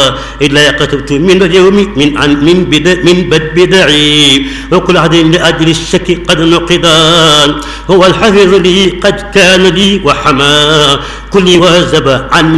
إلا كتبت من اليوم من بدعي وكل عهد لأجل الشك قد نقضا هو الحفيظ لي قد كان لي وحمى كل وزب عن